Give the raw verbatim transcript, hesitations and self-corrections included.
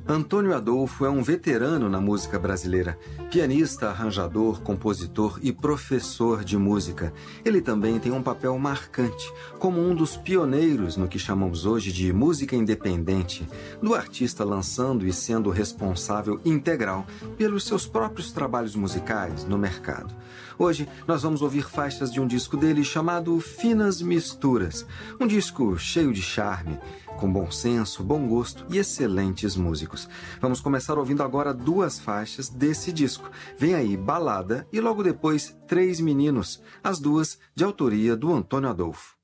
Antônio Adolfo é um veterano na música brasileira, pianista, arranjador, compositor e professor de música. Ele também tem um papel marcante, como um dos pioneiros no que chamamos hoje de música independente, do artista lançando e sendo responsável integral pelos seus próprios trabalhos musicais no mercado. Hoje nós vamos ouvir faixas de um disco dele chamado Finas Misturas, um disco cheio de charme, com bom senso, bom gosto e excelentes músicos. Vamos começar ouvindo agora duas faixas desse disco. Vem aí Balada e logo depois Três Meninos, as duas de autoria do Antônio Adolfo.